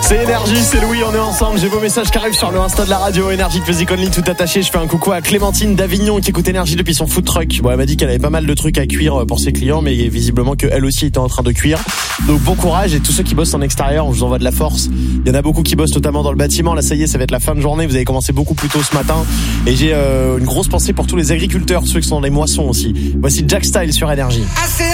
C'est Énergie, c'est Louis, on est ensemble. J'ai vos messages qui arrivent sur le Insta de la radio Énergie Music Only, tout attaché. Je fais un coucou à Clémentine d'Avignon qui écoute Énergie depuis son food truck. Bon, elle m'a dit qu'elle avait pas mal de trucs à cuire pour ses clients, mais visiblement qu'elle aussi était en train de cuire. Donc bon courage, et tous ceux qui bossent en extérieur, on vous envoie de la force. Il y en a beaucoup qui bossent notamment dans le bâtiment. Là, ça y est, ça va être la fin de journée. Vous avez commencé beaucoup plus tôt ce matin. Et j'ai une grosse pensée pour tous les agriculteurs, ceux qui sont dans les moissons aussi. Voici Jack Style sur Énergie.